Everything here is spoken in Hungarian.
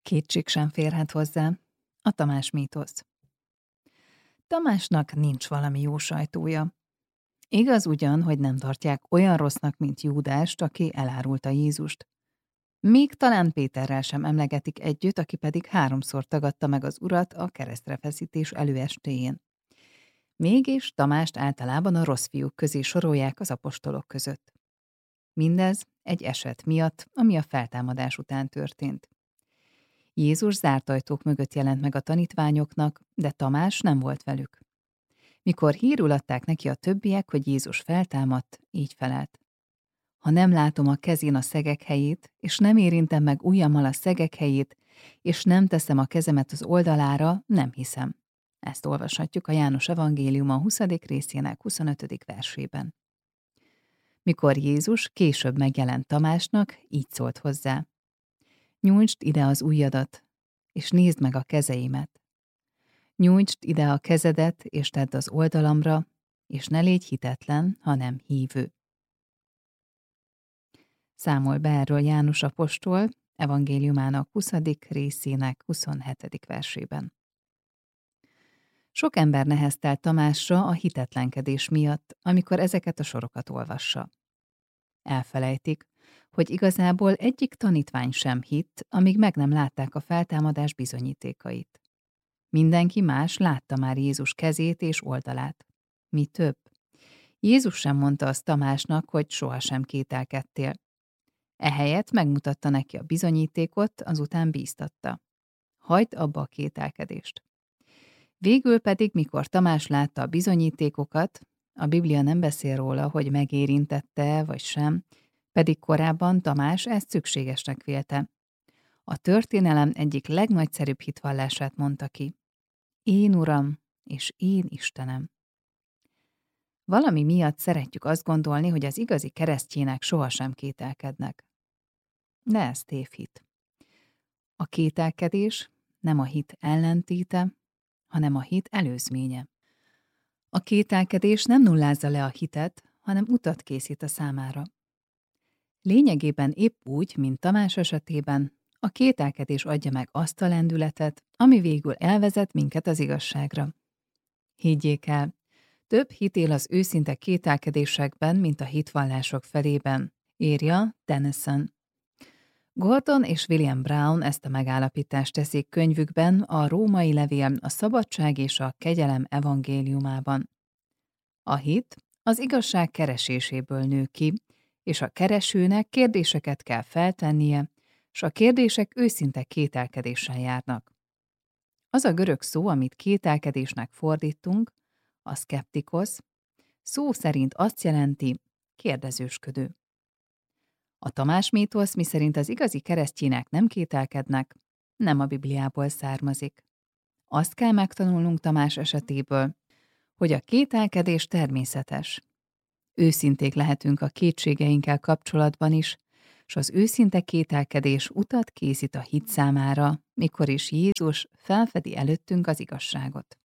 Kétség sem férhet hozzá. A Tamás mítosz. Tamásnak nincs valami jó sajtója. Igaz ugyan, hogy nem tartják olyan rossznak, mint Júdást, aki elárulta Jézust. Még talán Péterrel sem emlegetik együtt, aki pedig 3-szor tagadta meg az Urat a keresztre feszítés előestéjén. Mégis Tamást általában a rossz fiúk közé sorolják az apostolok között. Mindez egy eset miatt, ami a feltámadás után történt. Jézus zárt ajtók mögött jelent meg a tanítványoknak, de Tamás nem volt velük. Mikor hírül adták neki a többiek, hogy Jézus feltámadt, így felelt. Ha nem látom a kezén a szegek helyét, és nem érintem meg ujjammal a szegek helyét, és nem teszem a kezemet az oldalára, nem hiszem. Ezt olvashatjuk a János evangéliuma 20. részének 25. versében. Mikor Jézus később megjelent Tamásnak, így szólt hozzá. Nyújtsd ide az ujjadat, és nézd meg a kezeimet. Nyújtsd ide a kezedet, és tedd az oldalamra, és ne légy hitetlen, hanem hívő. Számol be erről János apostol, evangéliumának 20. részének 27. versében. Sok ember neheztel Tamásra a hitetlenkedés miatt, amikor ezeket a sorokat olvassa. Elfelejtik, hogy igazából egyik tanítvány sem hitt, amíg meg nem látták a feltámadás bizonyítékait. Mindenki más látta már Jézus kezét és oldalát. Mi több? Jézus sem mondta azt Tamásnak, hogy sohasem kételkedtél. Ehelyett megmutatta neki a bizonyítékot, azután bíztatta. Hagyd abba a kételkedést. Végül pedig, mikor Tamás látta a bizonyítékokat, a Biblia nem beszél róla, hogy megérintette vagy sem, pedig korábban Tamás ezt szükségesnek vélte. A történelem egyik legnagyszerűbb hitvallását mondta ki. Én Uram, és én Istenem. Valami miatt szeretjük azt gondolni, hogy az igazi keresztjének sohasem kételkednek. De ez tévhit. A kételkedés nem a hit ellentéte, hanem a hit előzménye. A kételkedés nem nullázza le a hitet, hanem utat készít a számára. Lényegében épp úgy, mint Tamás esetében, a kételkedés adja meg azt a lendületet, ami végül elvezet minket az igazságra. Higgyék el, több hit él az őszinte kételkedésekben, mint a hitvallások felében, írja Tennyson. Gordon és William Brown ezt a megállapítást teszik könyvükben a Római levél a szabadság és a kegyelem evangéliumában. A hit az igazság kereséséből nő ki, és a keresőnek kérdéseket kell feltennie, s a kérdések őszinte kételkedéssel járnak. Az a görög szó, amit kételkedésnek fordítunk, a szkeptikosz, szó szerint azt jelenti kérdezősködő. A Tamás mítosz, miszerint az igazi keresztjének nem kételkednek, nem a Bibliából származik. Azt kell megtanulnunk Tamás esetéből, hogy a kételkedés természetes. Őszinték lehetünk a kétségeinkkel kapcsolatban is, s az őszinte kételkedés utat készít a hit számára, mikor is Jézus felfedi előttünk az igazságot.